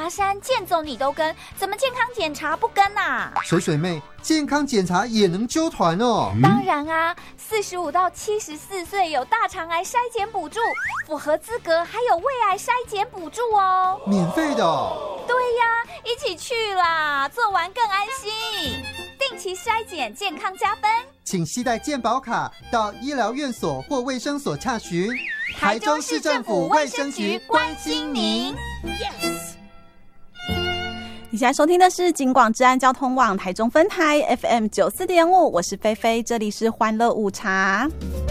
爬山健走你都跟，怎么健康检查不跟啊？ 水水妹，健康检查也能揪团哦？ 当然啊，45到74岁有大肠癌筛检补助，符合资格还有胃癌筛检补助哦， 免费的哦？ 对呀，一起去啦，做完更安心。定期筛检，健康加分。 请携带健保卡到医疗院所或卫生所洽询。 台中市政府卫生局关心您。Yes。 你现在收听的是警广治安交通网台中分台 FM 94.5，我是菲菲，这里是欢乐午茶。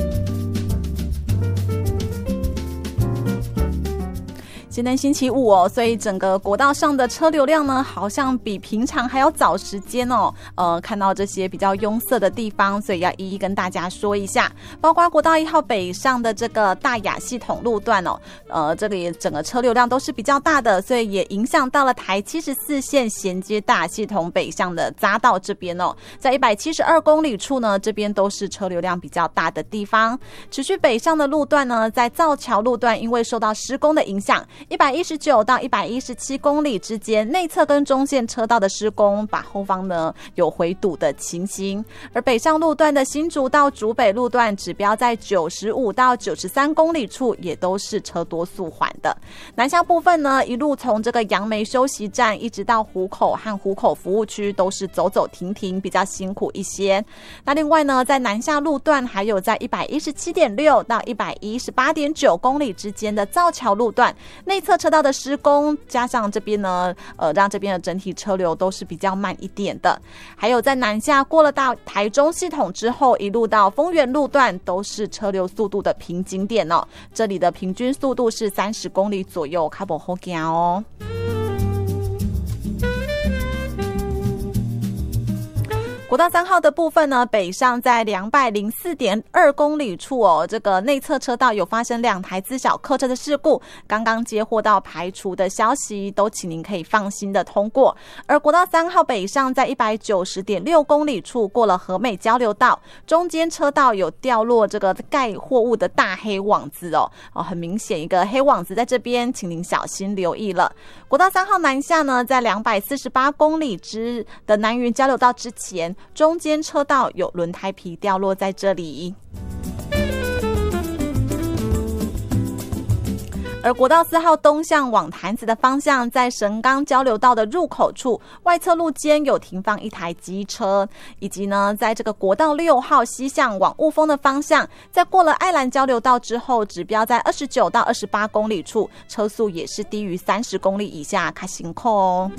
今天星期五哦，所以整个国道上的车流量呢，好像比平常还要早时间哦。看到这些比较拥塞的地方，所以要一一跟大家说一下。包括国道1号北上的这个大雅系统路段哦，这里整个车流量都是比较大的，所以也影响到了台74线衔接大雅系统北上的匝道这边哦，在172公里处呢，这边都是车流量比较大的地方。持续北上的路段呢，在造桥路段，因为受到施工的影响，119到117公里之间，内侧跟中线车道的施工，把后方呢有回堵的情形。而北上路段的新竹到竹北路段，指标在95到93公里处，也都是车多速缓的。南下部分呢，一路从这个杨梅休息站一直到湖口和湖口服务区，都是走走停停，比较辛苦一些。那另外呢，在南下路段，还有在117.6到118.9公里之间的造桥路段，内侧车道的施工，加上这边呢，让这边的整体车流都是比较慢一点的。还有在南下过了到台中系统之后，一路到丰原路段，都是车流速度的瓶颈点哦。这里的平均速度是30公里左右，较不好走哦。国道3号的部分呢，北上在204.2公里处哦，这个内侧车道有发生2台自小客车的事故，刚刚接获到排除的消息，都请您可以放心的通过。而国道3号北上在190.6公里处过了和美交流道，中间车道有掉落这个盖货物的大黑网子哦，很明显一个黑网子在这边，请您小心留意了。国道3号南下呢，在248公里之的南云交流道之前，中间车道有轮胎皮掉落在这里。而国道4号东向往潭子的方向，在神冈交流道的入口处，外侧路肩有停放一台机车，以及呢，在这个国道6号西向往雾峰的方向，在过了爱兰交流道之后，指标在29到28公里处，车速也是低于30公里以下，较辛苦哦。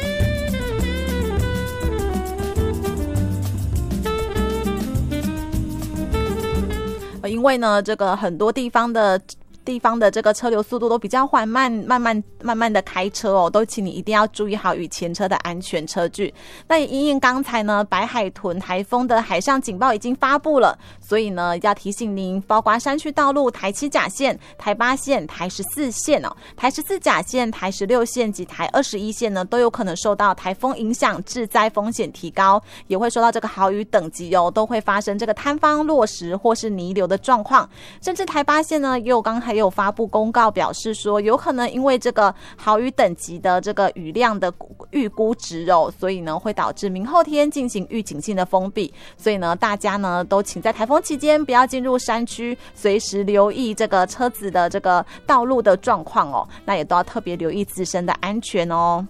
因为呢，这个很多地方的这个车流速度都比较缓慢，慢慢的开车哦，都请你一定要注意好与前车的安全车距。那也因应刚才呢，白海豚台风的海上警报已经发布了，所以呢，要提醒您，包括山区道路台7甲线、台8线、台14线哦，台14甲线、台16线及台21线呢，都有可能受到台风影响，致灾风险提高，也会受到这个豪雨等级哦，都会发生这个坍方落石或是泥流的状况。甚至台8线呢，还有发布公告表示说，有可能因为这个豪雨等级的这个雨量的预估值哦，所以呢会导致明后天进行预警性的封闭。所以呢，大家呢都请在台风期间不要进入山区，随时留意这个车子的这个道路的状况哦，那也都要特别留意自身的安全哦。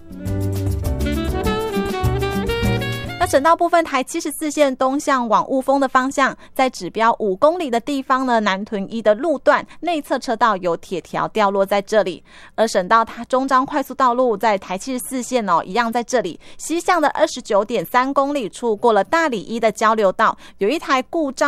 那省道部分，台74线东向往雾峰的方向，在指标5公里的地方呢，南屯1的路段内侧车道有铁条掉落在这里。而省道中彰快速道路在台74线哦，一样在这里西向的29.3公里处，过了大里1的交流道，有一台故障